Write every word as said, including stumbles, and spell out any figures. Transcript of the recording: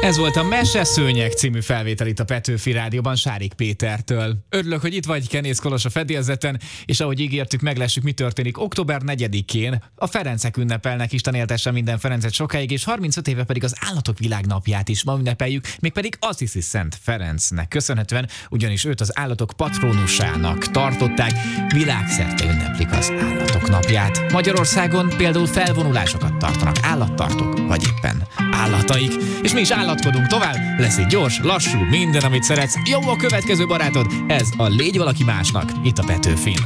Ez volt a Meseszőnyeg című felvétel itt a Petőfi Rádióban Sárik Pétertől. Örülök, hogy itt vagy, Kenész Kolos a fedélzeten, és ahogy ígértük, meglessük, mi történik október negyedikén. A Ferencek ünnepelnek, Isten éltesse minden Ferencet sokáig, és harmincöt éve pedig az Állatok Világnapját is ma ünnepeljük, mégpedig Assisi Szent Ferencnek köszönhetően, ugyanis őt az állatok patronusának tartották, világszerte ünneplik az Állatok Napját. Magyarországon például felvonulásokat tartanak állattartók, vagy éppen állataik, és mi is állatkodunk tovább, lesz egy gyors, lassú, minden, amit szeretsz. Jó a következő barátod, ez a Légy valaki másnak, itt a Petőfin.